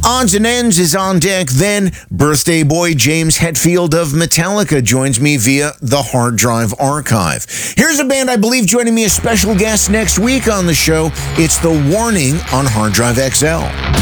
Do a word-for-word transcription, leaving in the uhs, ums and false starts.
Odds and Ends is on deck. Then birthday boy James Hetfield of Metallica joins me via the Hard Drive Archive. Here's a band I believe joining me as special guest next week on the show. It's The Warning on Hard Drive X L.